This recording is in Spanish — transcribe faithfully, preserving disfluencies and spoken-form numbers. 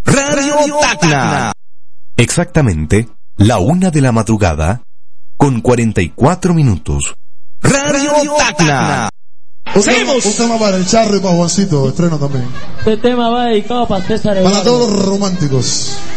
Radio Tacna. Exactamente la una de la madrugada con cuarenta y cuatro minutos. Radio Tacna. Un tema, un tema para el Charro y para Juancito, estreno también. Este tema va dedicado para César Eduardo. Para todos los románticos.